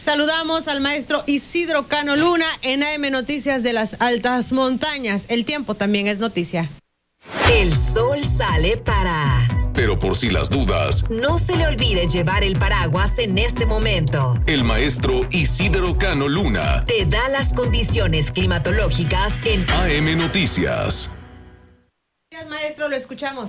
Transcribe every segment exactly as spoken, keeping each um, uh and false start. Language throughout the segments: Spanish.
Saludamos al maestro Isidro Cano Luna en A M Noticias de las Altas Montañas. El tiempo también es noticia. El sol sale para... Pero por si las dudas, no se le olvide llevar el paraguas en este momento. El maestro Isidro Cano Luna te da las condiciones climatológicas en A M Noticias. Gracias, maestro, lo escuchamos.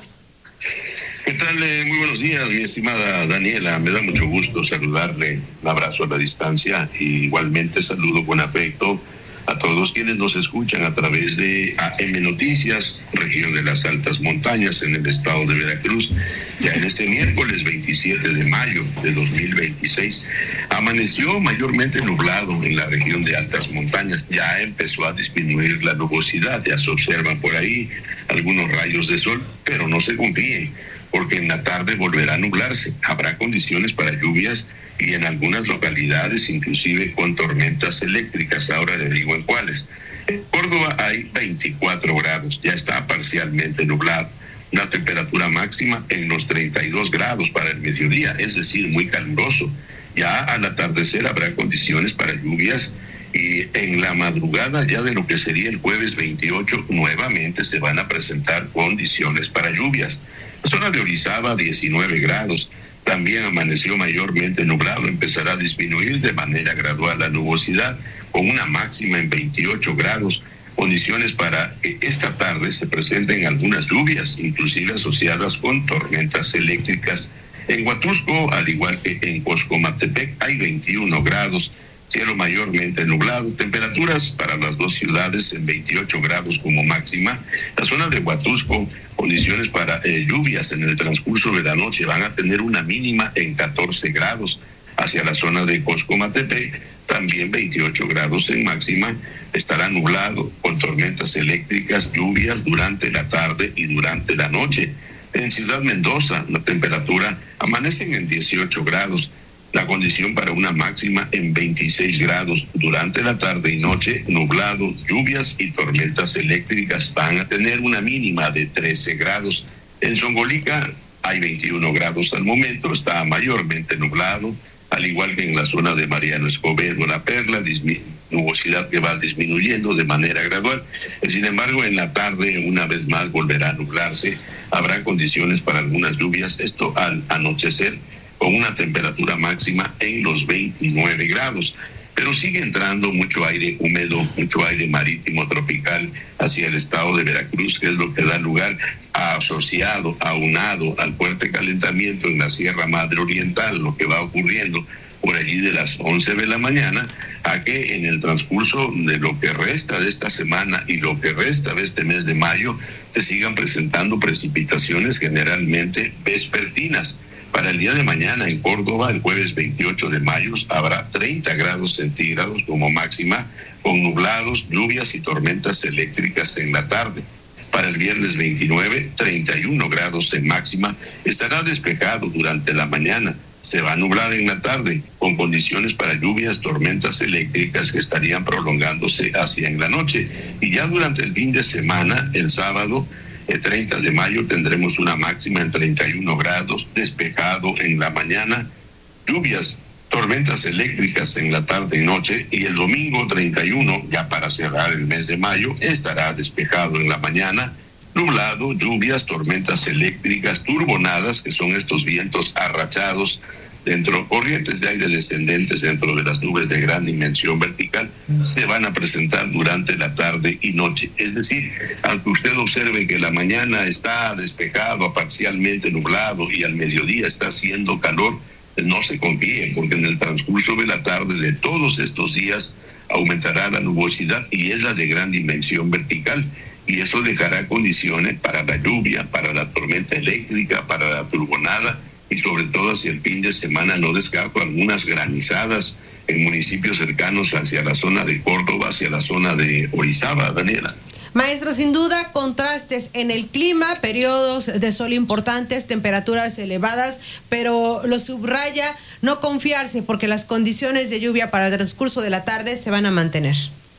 ¿Qué tal? Eh, muy buenos días, mi estimada Daniela. Me da mucho gusto saludarle. Un abrazo a la distancia y igualmente saludo con afecto a todos quienes nos escuchan a través de A M Noticias, región de las Altas Montañas en el estado de Veracruz. Ya en este miércoles veintisiete de mayo de dos mil veintiséis amaneció mayormente nublado en la región de Altas Montañas. Ya empezó a disminuir la nubosidad, ya se observan por ahí algunos rayos de sol, pero no se confíen, porque en la tarde volverá a nublarse. Habrá condiciones para lluvias y en algunas localidades inclusive con tormentas eléctricas. Ahora le digo en cuáles. En Córdoba hay veinticuatro grados, ya está parcialmente nublado. Una temperatura máxima en los treinta y dos grados para el mediodía, es decir, muy caluroso. Ya al atardecer habrá condiciones para lluvias y en la madrugada ya de lo que sería el jueves veintiocho nuevamente se van a presentar condiciones para lluvias. La zona de Orizaba diecinueve grados. También amaneció mayormente nublado, empezará a disminuir de manera gradual la nubosidad con una máxima en veintiocho grados. Condiciones para que esta tarde se presenten algunas lluvias, inclusive asociadas con tormentas eléctricas. En Huatusco, al igual que en Coscomatepec, hay veintiuno grados, cielo mayormente nublado, temperaturas para las dos ciudades en veintiocho grados como máxima. La zona de Huatusco, condiciones para eh, lluvias en el transcurso de la noche, van a tener una mínima en catorce grados. Hacia la zona de Coscomatepec, también veintiocho grados en máxima, estará nublado con tormentas eléctricas, lluvias durante la tarde y durante la noche. En Ciudad Mendoza, la temperatura amanecen en dieciocho grados, la condición para una máxima en veintiséis grados. Durante la tarde y noche, nublado, lluvias y tormentas eléctricas van a tener una mínima de trece grados. En Zongolica hay veintiuno grados al momento, está mayormente nublado, al igual que en la zona de Mariano Escobedo, La Perla, dismi- nubosidad que va disminuyendo de manera gradual. Sin embargo, en la tarde una vez más volverá a nublarse, habrá condiciones para algunas lluvias, esto al anochecer, con una temperatura máxima en los veintinueve grados. Pero sigue entrando mucho aire húmedo, mucho aire marítimo tropical hacia el estado de Veracruz, que es lo que da lugar a asociado, aunado al fuerte calentamiento en la Sierra Madre Oriental, lo que va ocurriendo por allí de las once de la mañana, a que en el transcurso de lo que resta de esta semana y lo que resta de este mes de mayo, se sigan presentando precipitaciones generalmente vespertinas. Para el día de mañana en Córdoba, el jueves veintiocho de mayo, habrá treinta grados centígrados como máxima, con nublados, lluvias y tormentas eléctricas en la tarde. Para el viernes veintinueve, treinta y uno grados en máxima, estará despejado durante la mañana. Se va a nublar en la tarde, con condiciones para lluvias, tormentas eléctricas que estarían prolongándose hacia en la noche. Y ya durante el fin de semana, el sábado, el treinta de mayo, tendremos una máxima en treinta y uno grados, despejado en la mañana, lluvias, tormentas eléctricas en la tarde y noche, y el domingo treinta y uno, ya para cerrar el mes de mayo, estará despejado en la mañana, nublado, lluvias, tormentas eléctricas, turbonadas, que son estos vientos arrachados dentro, corrientes de aire descendentes dentro de las nubes de gran dimensión vertical, se van a presentar durante la tarde y noche. Es decir, aunque usted observe que la mañana está despejado, parcialmente nublado y al mediodía está haciendo calor, no se confíe, porque en el transcurso de la tarde de todos estos días aumentará la nubosidad y es la de gran dimensión vertical. Y eso dejará condiciones para la lluvia, para la tormenta eléctrica, para la turbonada, y sobre todo hacia el fin de semana no descarto algunas granizadas en municipios cercanos hacia la zona de Córdoba, hacia la zona de Orizaba, Daniela. Maestro, sin duda, contrastes en el clima, periodos de sol importantes, temperaturas elevadas, pero lo subraya no confiarse porque las condiciones de lluvia para el transcurso de la tarde se van a mantener.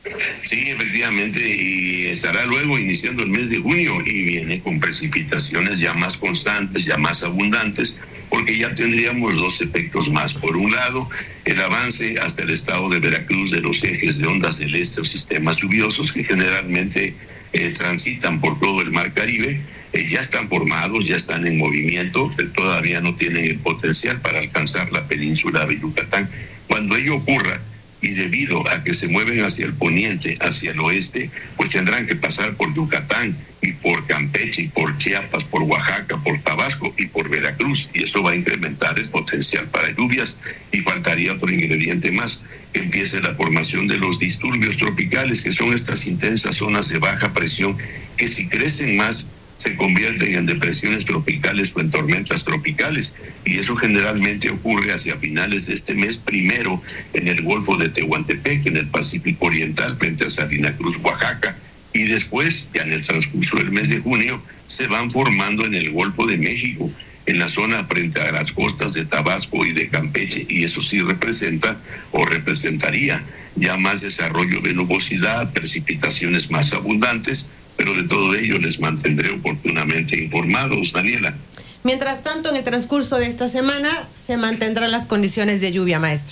Sí, efectivamente, y estará luego iniciando el mes de junio y viene con precipitaciones ya más constantes, ya más abundantes, porque ya tendríamos dos efectos más. Por un lado, el avance hasta el estado de Veracruz de los ejes de ondas del este o sistemas lluviosos que generalmente eh, transitan por todo el Mar Caribe, eh, ya están formados, ya están en movimiento, pero todavía no tienen el potencial para alcanzar la península de Yucatán. Cuando ello ocurra, y debido a que se mueven hacia el poniente, hacia el oeste, pues tendrán que pasar por Yucatán y por Campeche y por Chiapas, por Oaxaca, por Tabasco y por Veracruz, y eso va a incrementar el potencial para lluvias. Y faltaría otro ingrediente más, que empiece la formación de los disturbios tropicales, que son estas intensas zonas de baja presión que si crecen más se convierten en depresiones tropicales o en tormentas tropicales, y eso generalmente ocurre hacia finales de este mes, primero en el Golfo de Tehuantepec, en el Pacífico Oriental, frente a Salina Cruz, Oaxaca, y después, ya en el transcurso del mes de junio, se van formando en el Golfo de México, en la zona frente a las costas de Tabasco y de Campeche, y eso sí representa o representaría ya más desarrollo de nubosidad, precipitaciones más abundantes, pero de todo ello les mantendré oportunamente informados, Daniela. Mientras tanto, en el transcurso de esta semana se mantendrán las condiciones de lluvia, maestro.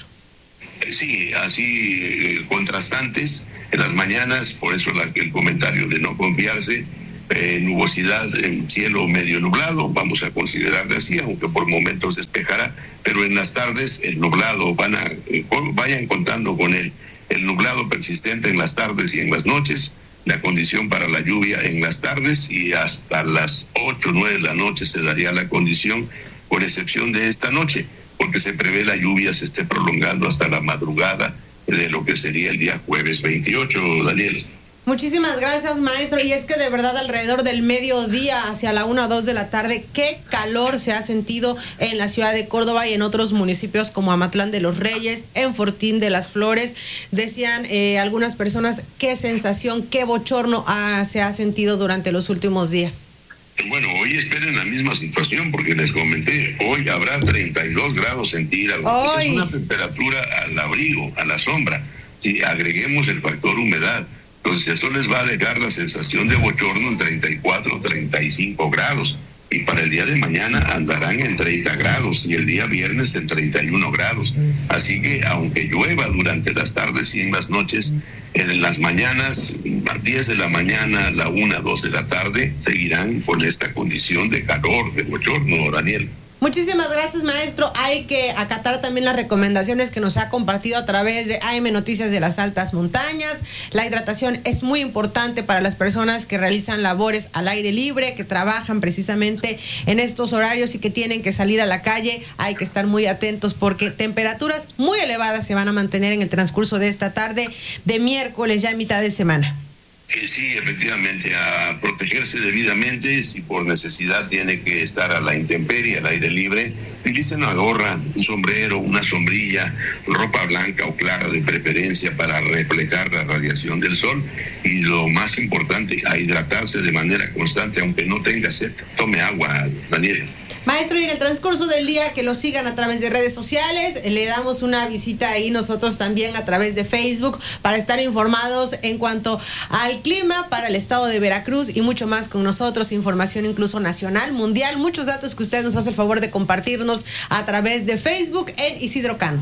Sí, así eh, contrastantes en las mañanas, por eso la, el comentario de no confiarse, eh, nubosidad en cielo medio nublado, vamos a considerarle así, aunque por momentos despejará, pero en las tardes el nublado, van a, eh, vayan contando con él, el nublado persistente en las tardes y en las noches, la condición para la lluvia en las tardes, y hasta las ocho o nueve de la noche se daría la condición, por excepción de esta noche, porque se prevé la lluvia se esté prolongando hasta la madrugada de lo que sería el día jueves veintiocho, Daniel. Muchísimas gracias, maestro. Y es que de verdad alrededor del mediodía hacia la una o dos de la tarde, qué calor se ha sentido en la ciudad de Córdoba y en otros municipios como Amatlán de los Reyes, en Fortín de las Flores. Decían eh, algunas personas qué sensación, qué bochorno ah, se ha sentido durante los últimos días. Bueno, hoy esperen la misma situación porque les comenté, hoy habrá treinta y dos grados centígrados. Es una temperatura al abrigo, a la sombra. Si agreguemos el factor humedad, entonces eso les va a dejar la sensación de bochorno en treinta y cuatro, treinta y cinco grados. Y para el día de mañana andarán en treinta grados y el día viernes en treinta y uno grados. Así que aunque llueva durante las tardes y en las noches, en las mañanas, a diez de la mañana, a la una, dos de la tarde, seguirán con esta condición de calor, de bochorno, Daniel. Muchísimas gracias, maestro. Hay que acatar también las recomendaciones que nos ha compartido a través de A M Noticias de las Altas Montañas. La hidratación es muy importante para las personas que realizan labores al aire libre, que trabajan precisamente en estos horarios y que tienen que salir a la calle. Hay que estar muy atentos porque temperaturas muy elevadas se van a mantener en el transcurso de esta tarde de miércoles, ya en mitad de semana. Eh, sí, efectivamente, a protegerse debidamente. Si por necesidad tiene que estar a la intemperie, al aire libre, utilicen una gorra, un sombrero, una sombrilla, ropa blanca o clara de preferencia para reflejar la radiación del sol. Y lo más importante, a hidratarse de manera constante, aunque no tenga sed. Tome agua, Daniel. Maestro, y en el transcurso del día que lo sigan a través de redes sociales, le damos una visita ahí nosotros también a través de Facebook para estar informados en cuanto al clima para el estado de Veracruz y mucho más con nosotros, información incluso nacional, mundial, muchos datos que usted nos hace el favor de compartirnos a través de Facebook en Isidro Cano.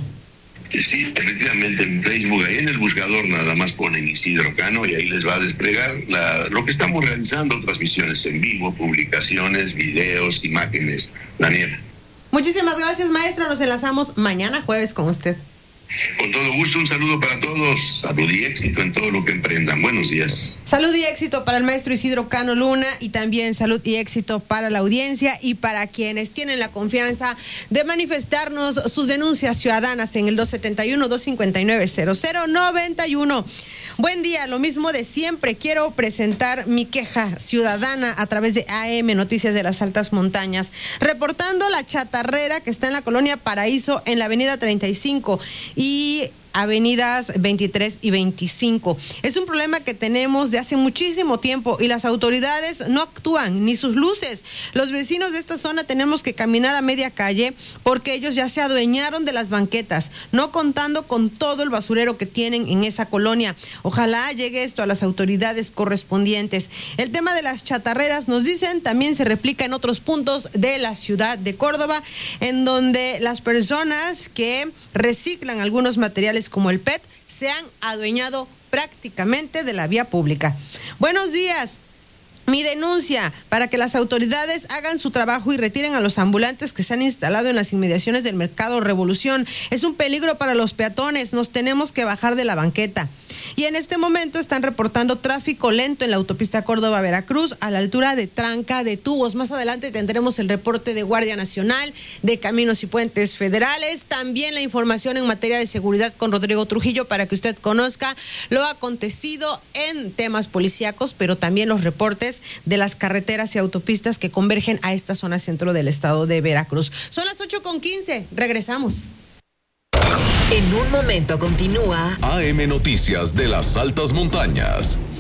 Sí, efectivamente, en Facebook, ahí en el buscador nada más ponen Isidro Cano y ahí les va a desplegar la, lo que estamos realizando, transmisiones en vivo, publicaciones, videos, imágenes. Daniela. Muchísimas gracias, maestro. Nos enlazamos mañana jueves con usted. Con todo gusto, un saludo para todos. Salud y éxito en todo lo que emprendan. Buenos días. Salud y éxito para el maestro Isidro Cano Luna y también salud y éxito para la audiencia y para quienes tienen la confianza de manifestarnos sus denuncias ciudadanas en el dos siete uno, dos cinco nueve, cero cero nueve uno. Buen día, lo mismo de siempre. Quiero presentar mi queja ciudadana a través de A M Noticias de las Altas Montañas, reportando la chatarrera que está en la colonia Paraíso en la avenida treinta y cinco y avenidas veintitrés y veinticinco. Es un problema que tenemos de hace muchísimo tiempo y las autoridades no actúan, ni sus luces. Los vecinos de esta zona tenemos que caminar a media calle porque ellos ya se adueñaron de las banquetas, no contando con todo el basurero que tienen en esa colonia. Ojalá llegue esto a las autoridades correspondientes. El tema de las chatarreras, nos dicen, también se replica en otros puntos de la ciudad de Córdoba, en donde las personas que reciclan algunos materiales como el P E T se han adueñado prácticamente de la vía pública. Buenos días. Mi denuncia para que las autoridades hagan su trabajo y retiren a los ambulantes que se han instalado en las inmediaciones del Mercado Revolución. Es un peligro para los peatones, nos tenemos que bajar de la banqueta. Y en este momento están reportando tráfico lento en la autopista Córdoba-Veracruz a la altura de Tranca de Tubos. Más adelante tendremos el reporte de Guardia Nacional, de Caminos y Puentes Federales, también la información en materia de seguridad con Rodrigo Trujillo para que usted conozca lo acontecido en temas policíacos, pero también los reportes de las carreteras y autopistas que convergen a esta zona centro del estado de Veracruz. Son las ocho con quince, regresamos. En un momento continúa A M Noticias de las Altas Montañas.